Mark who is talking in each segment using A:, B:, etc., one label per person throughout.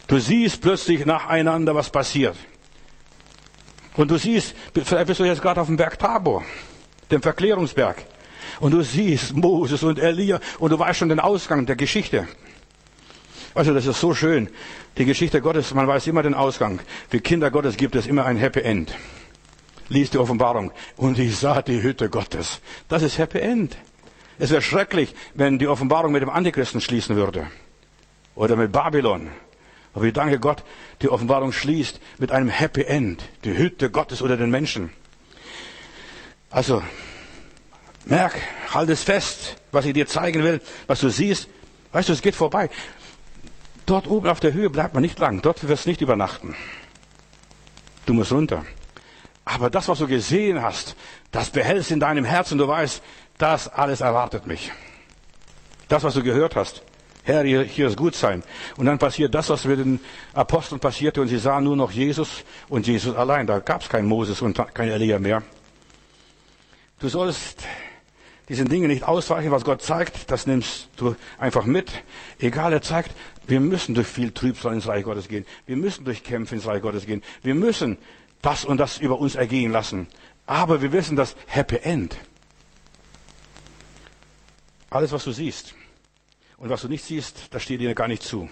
A: Du siehst plötzlich nacheinander, was passiert. Und du siehst, vielleicht bist du jetzt gerade auf dem Berg Tabor, dem Verklärungsberg. Und du siehst Moses und Elia und du weißt schon den Ausgang der Geschichte. Also das ist so schön. Die Geschichte Gottes, man weiß immer den Ausgang. Für Kinder Gottes gibt es immer ein Happy End. Lies die Offenbarung. Und ich sah die Hütte Gottes. Das ist Happy End. Es wäre schrecklich, wenn die Offenbarung mit dem Antichristen schließen würde. Oder mit Babylon. Aber ich danke Gott, die Offenbarung schließt mit einem Happy End. Die Hütte Gottes unter den Menschen. Also, merk, halt es fest, was ich dir zeigen will, was du siehst. Weißt du, es geht vorbei. Dort oben auf der Höhe bleibt man nicht lang. Dort wirst du nicht übernachten. Du musst runter. Aber das, was du gesehen hast, das behältst in deinem Herzen. Du weißt, das alles erwartet mich. Das, was du gehört hast. Herr, hier ist gut sein. Und dann passiert das, was mit den Aposteln passierte. Und sie sahen nur noch Jesus und Jesus allein. Da gab es keinen Moses und kein Elia mehr. Du sollst diesen Dingen nicht ausweichen, was Gott zeigt. Das nimmst du einfach mit. Egal, er zeigt, wir müssen durch viel Trübsal ins Reich Gottes gehen. Wir müssen durch Kämpfe ins Reich Gottes gehen. Wir müssen das und das über uns ergehen lassen. Aber wir wissen das Happy End. Alles, was du siehst und was du nicht siehst, das steht dir gar nicht zu.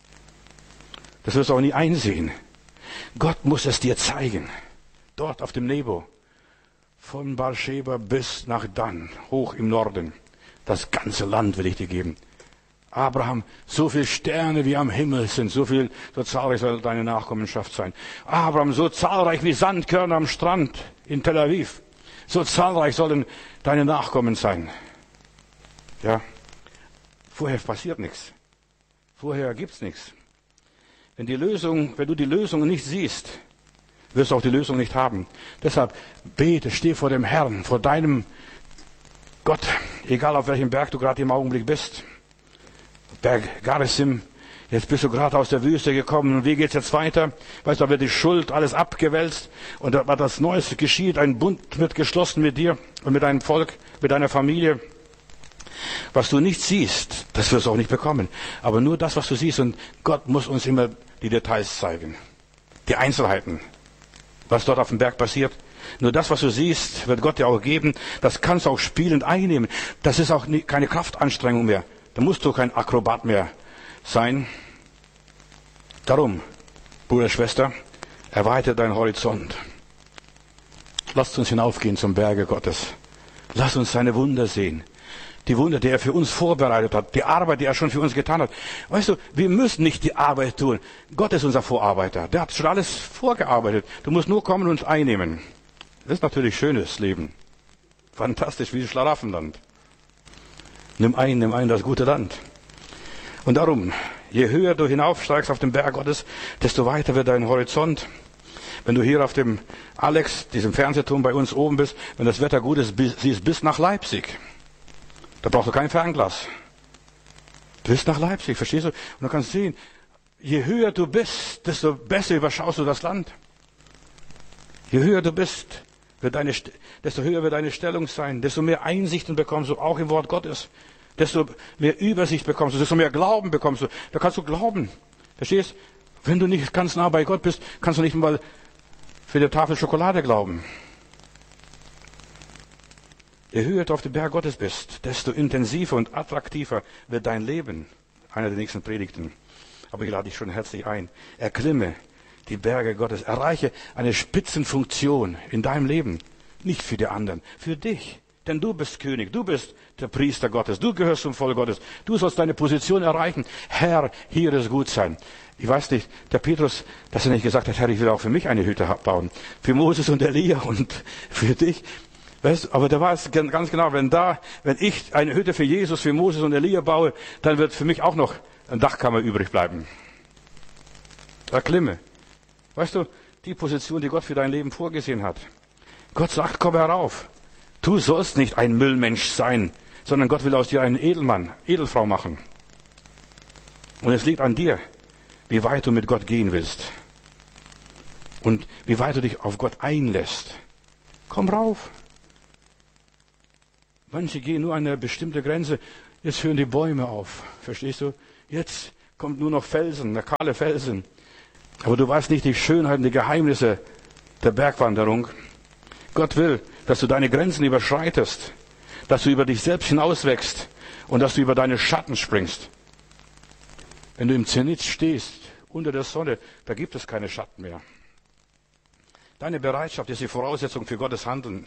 A: Das wirst du auch nie einsehen. Gott muss es dir zeigen. Dort auf dem Nebo. Von Beersheba bis nach Dan, hoch im Norden. Das ganze Land will ich dir geben. Abraham, so viele Sterne wie am Himmel sind, so zahlreich soll deine Nachkommenschaft sein. Abraham, so zahlreich wie Sandkörner am Strand in Tel Aviv. So zahlreich sollen deine Nachkommen sein. Ja, vorher passiert nichts. Vorher gibt's nichts. Wenn du die Lösung nicht siehst, wirst du auch die Lösung nicht haben. Deshalb bete, steh vor dem Herrn, vor deinem Gott, egal auf welchem Berg du gerade im Augenblick bist. Berg Garizim, jetzt bist du gerade aus der Wüste gekommen und wie geht's jetzt weiter? Weißt du, da wird die Schuld alles abgewälzt und was Neues geschieht, ein Bund wird geschlossen mit dir und mit deinem Volk, mit deiner Familie. Was du nicht siehst, das wirst du auch nicht bekommen. Aber nur das, was du siehst, und Gott muss uns immer die Details zeigen. Die Einzelheiten. Was dort auf dem Berg passiert. Nur das, was du siehst, wird Gott dir auch geben. Das kannst du auch spielend einnehmen. Das ist auch keine Kraftanstrengung mehr. Da musst du kein Akrobat mehr sein. Darum, Bruder, Schwester, erweitere deinen Horizont. Lasst uns hinaufgehen zum Berge Gottes. Lass uns seine Wunder sehen. Die Wunder, die er für uns vorbereitet hat. Die Arbeit, die er schon für uns getan hat. Weißt du, wir müssen nicht die Arbeit tun. Gott ist unser Vorarbeiter. Der hat schon alles vorgearbeitet. Du musst nur kommen und uns einnehmen. Das ist natürlich schönes Leben. Fantastisch, wie Schlaraffenland. Nimm ein das gute Land. Und darum, je höher du hinaufsteigst auf den Berg Gottes, desto weiter wird dein Horizont. Wenn du hier auf dem Alex, diesem Fernsehturm bei uns oben bist, wenn das Wetter gut ist, siehst bis nach Leipzig. Da brauchst du kein Fernglas. Bis nach Leipzig, verstehst du? Und du kannst sehen, je höher du bist, desto besser überschaust du das Land. Je höher du bist, desto höher wird deine Stellung sein, desto mehr Einsichten bekommst du, auch im Wort Gottes. Desto mehr Übersicht bekommst du, desto mehr Glauben bekommst du. Da kannst du glauben. Verstehst? Wenn du nicht ganz nah bei Gott bist, kannst du nicht mal für die Tafel Schokolade glauben. Je höher du auf dem Berg Gottes bist, desto intensiver und attraktiver wird dein Leben. Einer der nächsten Predigten. Aber ich lade dich schon herzlich ein. Erklimme die Berge Gottes. Erreiche eine Spitzenfunktion in deinem Leben. Nicht für die anderen, für dich. Denn du bist König, du bist der Priester Gottes, du gehörst zum Volk Gottes. Du sollst deine Position erreichen. Herr, hier ist gut sein. Ich weiß nicht, der Petrus, dass er nicht gesagt hat, Herr, ich will auch für mich eine Hütte bauen. Für Moses und Elia und für dich. Weißt, aber da war es ganz genau, wenn ich eine Hütte für Jesus, für Moses und Elia baue, dann wird für mich auch noch eine Dachkammer übrig bleiben. Erklimme. Weißt du, die Position, die Gott für dein Leben vorgesehen hat. Gott sagt, komm herauf. Du sollst nicht ein Müllmensch sein, sondern Gott will aus dir einen Edelmann, Edelfrau machen. Und es liegt an dir, wie weit du mit Gott gehen willst. Und wie weit du dich auf Gott einlässt. Komm rauf. Manche gehen nur an eine bestimmte Grenze. Jetzt hören die Bäume auf. Verstehst du? Jetzt kommt nur noch Felsen, der kahle Felsen. Aber du weißt nicht die Schönheit und die Geheimnisse der Bergwanderung. Gott will, dass du deine Grenzen überschreitest, dass du über dich selbst hinauswächst und dass du über deine Schatten springst. Wenn du im Zenit stehst, unter der Sonne, da gibt es keine Schatten mehr. Deine Bereitschaft ist die Voraussetzung für Gottes Handeln.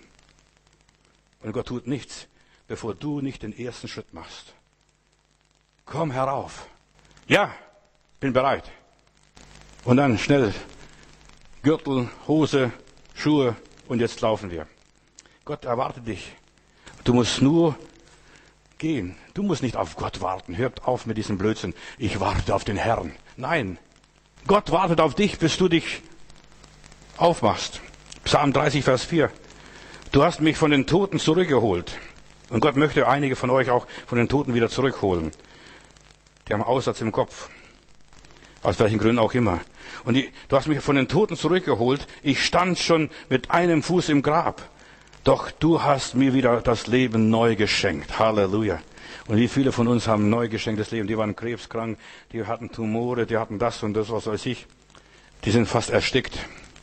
A: Und Gott tut nichts, bevor du nicht den ersten Schritt machst. Komm herauf. Ja, bin bereit. Und dann schnell Gürtel, Hose, Schuhe und jetzt laufen wir. Gott erwartet dich. Du musst nur gehen. Du musst nicht auf Gott warten. Hört auf mit diesem Blödsinn. Ich warte auf den Herrn. Nein, Gott wartet auf dich, bis du dich aufmachst. Psalm 30, Vers 4. Du hast mich von den Toten zurückgeholt. Und Gott möchte einige von euch auch von den Toten wieder zurückholen. Die haben Aussatz im Kopf. Aus welchen Gründen auch immer. Und du hast mich von den Toten zurückgeholt. Ich stand schon mit einem Fuß im Grab. Doch du hast mir wieder das Leben neu geschenkt. Halleluja. Und wie viele von uns haben neu geschenktes Leben? Die waren krebskrank, die hatten Tumore, die hatten das und das, was weiß ich. Die sind fast erstickt.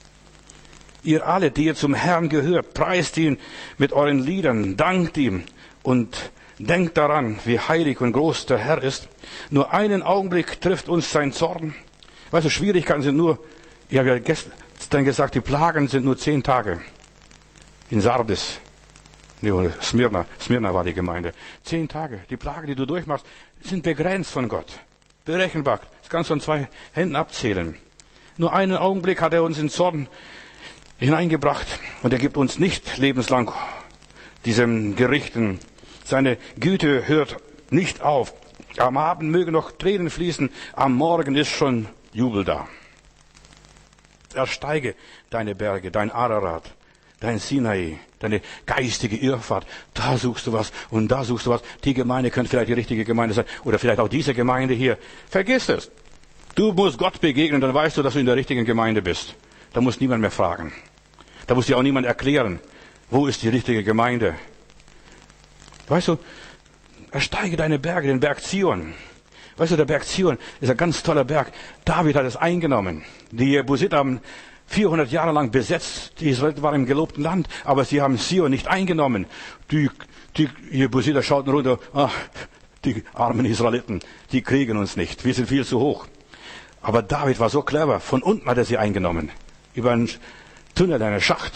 A: Ihr alle, die ihr zum Herrn gehört, preist ihn mit euren Liedern, dankt ihm und denkt daran, wie heilig und groß der Herr ist. Nur einen Augenblick trifft uns sein Zorn. Weißt du, Schwierigkeiten sind nur, ich habe ja gestern gesagt, die Plagen sind nur 10 Tage. In Sardis, nee, Smyrna war die Gemeinde. 10 Tage. Die Plagen, die du durchmachst, sind begrenzt von Gott. Berechenbar. Das kannst du an 2 Händen abzählen. Nur einen Augenblick hat er uns in Zorn hineingebracht und er gibt uns nicht lebenslang diesem Gerichten. Seine Güte hört nicht auf. Am Abend mögen noch Tränen fließen, am Morgen ist schon Jubel da. Ersteige deine Berge, dein Ararat, dein Sinai, deine geistige Irrfahrt. Da suchst du was und da suchst du was. Die Gemeinde könnte vielleicht die richtige Gemeinde sein oder vielleicht auch diese Gemeinde hier. Vergiss es. Du musst Gott begegnen, dann weißt du, dass du in der richtigen Gemeinde bist. Da muss niemand mehr fragen. Da muss dir auch niemand erklären, wo ist die richtige Gemeinde. Weißt du, ersteige deine Berge, den Berg Zion. Weißt du, der Berg Zion ist ein ganz toller Berg. David hat es eingenommen. Die Jebusiter haben 400 Jahre lang besetzt. Die Israeliten waren im gelobten Land, aber sie haben Zion nicht eingenommen. Die Jebusiter schauten runter, ach, die armen Israeliten, die kriegen uns nicht. Wir sind viel zu hoch. Aber David war so clever. Von unten hat er sie eingenommen. Über einen Tunnel, einen Schacht.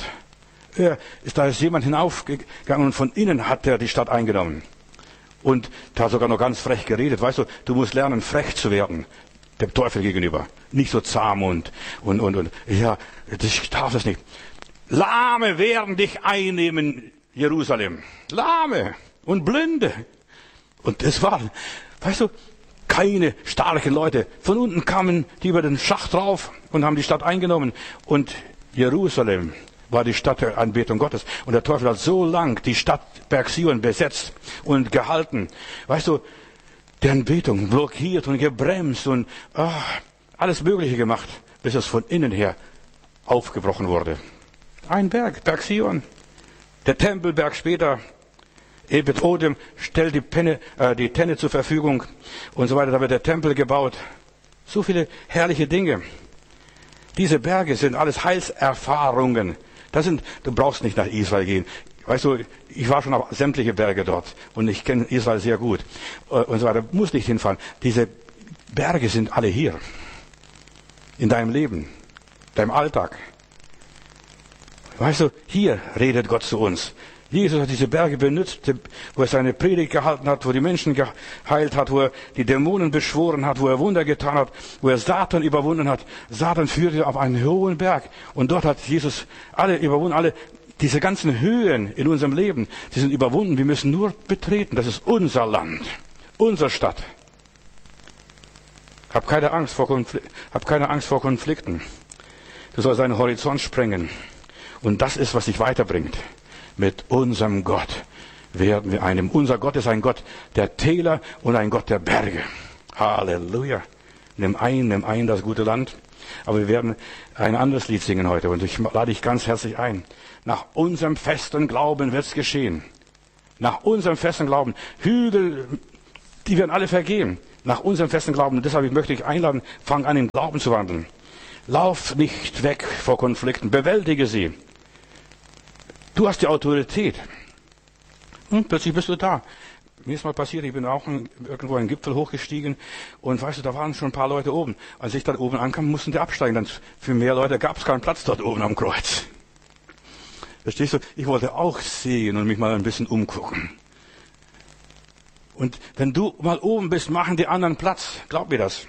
A: Da ist jemand hinaufgegangen und von innen hat er die Stadt eingenommen. Und da hat sogar noch ganz frech geredet. Weißt du, du musst lernen, frech zu werden. Dem Teufel gegenüber. Nicht so zahm und. Ja, ich darf das nicht. Lahme werden dich einnehmen, Jerusalem. Lahme und Blinde. Und das waren, weißt du, keine starken Leute. Von unten kamen die über den Schacht drauf und haben die Stadt eingenommen. Und Jerusalem war die Stadt der Anbetung Gottes. Und der Teufel hat so lang die Stadt Berg Zion besetzt und gehalten. Weißt du, die Anbetung blockiert und gebremst und alles Mögliche gemacht, bis es von innen her aufgebrochen wurde. Ein Berg, Berg Zion. Der Tempelberg später, Ebed Odem, stellt die Tenne zur Verfügung und so weiter. Da wird der Tempel gebaut. So viele herrliche Dinge. Diese Berge sind alles Heilserfahrungen. Du brauchst nicht nach Israel gehen. Weißt du, ich war schon auf sämtliche Berge dort und ich kenne Israel sehr gut und so weiter. Muss nicht hinfahren. Diese Berge sind alle hier. In deinem Leben, deinem Alltag. Weißt du, hier redet Gott zu uns. Jesus hat diese Berge benutzt, wo er seine Predigt gehalten hat, wo die Menschen geheilt hat, wo er die Dämonen beschworen hat, wo er Wunder getan hat, wo er Satan überwunden hat. Satan führte auf einen hohen Berg und dort hat Jesus alle überwunden, diese ganzen Höhen in unserem Leben, die sind überwunden. Wir müssen nur betreten. Das ist unser Land, unsere Stadt. Hab keine Angst vor Konflikten. Du sollst deinen Horizont sprengen. Und das ist, was dich weiterbringt. Mit unserem Gott werden wir einem. Unser Gott ist ein Gott der Täler und ein Gott der Berge. Halleluja. Nimm ein das gute Land. Aber wir werden ein anderes Lied singen heute. Und ich lade dich ganz herzlich ein. Nach unserem festen Glauben wird es geschehen. Nach unserem festen Glauben. Hügel, die werden alle vergehen. Nach unserem festen Glauben. Und deshalb möchte ich einladen, fang an, im Glauben zu wandeln. Lauf nicht weg vor Konflikten. Bewältige sie. Du hast die Autorität. Plötzlich bist du da. Mir ist mal passiert, ich bin auch irgendwo einen Gipfel hochgestiegen und weißt du, da waren schon ein paar Leute oben. Als ich dann oben ankam, mussten die absteigen. Dann für mehr Leute gab es keinen Platz dort oben am Kreuz. Verstehst du? Ich wollte auch sehen und mich mal ein bisschen umgucken. Und wenn du mal oben bist, machen die anderen Platz. Glaub mir das.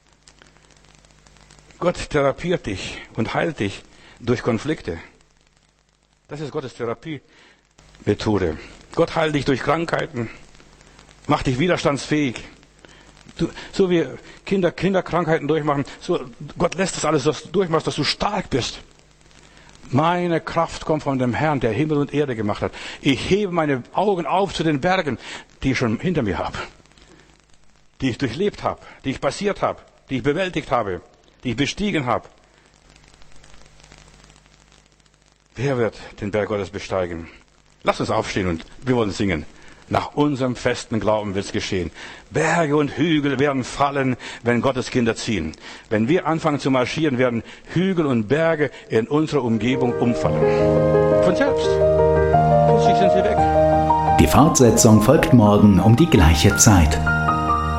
A: Gott therapiert dich und heilt dich durch Konflikte. Das ist Gottes Therapiemethode. Gott heilt dich durch Krankheiten, macht dich widerstandsfähig. So wie Kinder Krankheiten durchmachen, so Gott lässt das alles, dass du durchmachst, dass du stark bist. Meine Kraft kommt von dem Herrn, der Himmel und Erde gemacht hat. Ich hebe meine Augen auf zu den Bergen, die ich schon hinter mir habe, die ich durchlebt habe, die ich passiert habe, die ich bewältigt habe, die ich bestiegen habe. Wer wird den Berg Gottes besteigen? Lass uns aufstehen und wir wollen singen. Nach unserem festen Glauben wird es geschehen. Berge und Hügel werden fallen, wenn Gottes Kinder ziehen. Wenn wir anfangen zu marschieren, werden Hügel und Berge in unserer Umgebung umfallen. Von selbst. Plötzlich sind sie weg.
B: Die Fortsetzung folgt morgen um die gleiche Zeit.